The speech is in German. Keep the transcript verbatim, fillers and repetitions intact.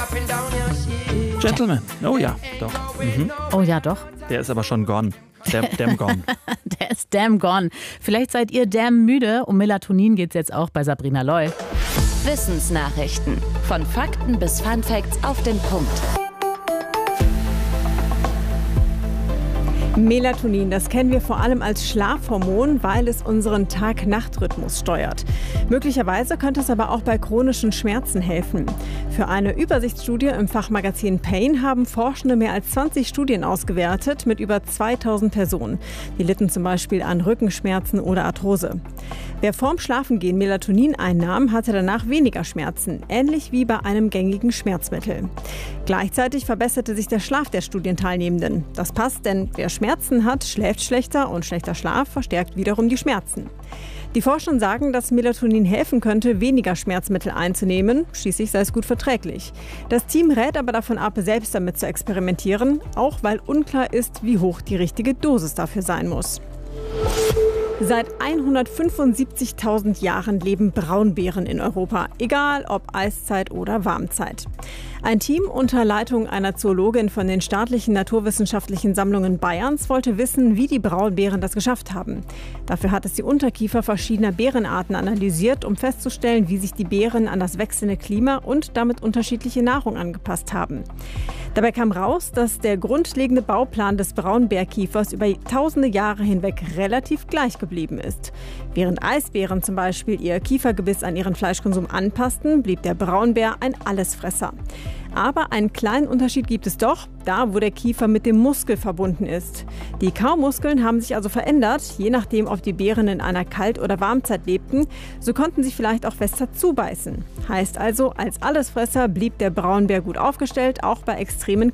Gentleman. Oh ja, doch. Mhm. Oh ja, doch. Der ist aber schon gone. Damn, damn gone. Der ist damn gone. Vielleicht seid ihr damn müde. Um Melatonin geht's jetzt auch bei Sabrina Loy. Wissensnachrichten. Von Fakten bis Funfacts auf den Punkt. Melatonin, das kennen wir vor allem als Schlafhormon, weil es unseren Tag-Nacht-Rhythmus steuert. Möglicherweise könnte es aber auch bei chronischen Schmerzen helfen. Für eine Übersichtsstudie im Fachmagazin Pain haben Forschende mehr als zwanzig Studien ausgewertet mit über zweitausend Personen. Die litten zum Beispiel an Rückenschmerzen oder Arthrose. Wer vorm Schlafengehen Melatonin einnahm, hatte danach weniger Schmerzen, ähnlich wie bei einem gängigen Schmerzmittel. Gleichzeitig verbesserte sich der Schlaf der Studienteilnehmenden. Das passt, denn wer Schmerzen hat, schläft schlechter und schlechter Schlaf verstärkt wiederum die Schmerzen. Die Forscher sagen, dass Melatonin helfen könnte, weniger Schmerzmittel einzunehmen. Schließlich sei es gut verträglich. Das Team rät aber davon ab, selbst damit zu experimentieren, auch weil unklar ist, wie hoch die richtige Dosis dafür sein muss. Seit hundertfünfundsiebzigtausend Jahren leben Braunbären in Europa, egal ob Eiszeit oder Warmzeit. Ein Team unter Leitung einer Zoologin von den staatlichen naturwissenschaftlichen Sammlungen Bayerns wollte wissen, wie die Braunbären das geschafft haben. Dafür hat es die Unterkiefer verschiedener Bärenarten analysiert, um festzustellen, wie sich die Bären an das wechselnde Klima und damit unterschiedliche Nahrung angepasst haben. Dabei kam raus, dass der grundlegende Bauplan des Braunbärkiefers über tausende Jahre hinweg relativ gleich geblieben ist. Während Eisbären zum Beispiel ihr Kiefergebiss an ihren Fleischkonsum anpassten, blieb der Braunbär ein Allesfresser. Aber einen kleinen Unterschied gibt es doch, da wo der Kiefer mit dem Muskel verbunden ist. Die Kaumuskeln haben sich also verändert, je nachdem, ob die Bären in einer Kalt- oder Warmzeit lebten, so konnten sie vielleicht auch fester zubeißen. Heißt also, als Allesfresser blieb der Braunbär gut aufgestellt, auch bei extremen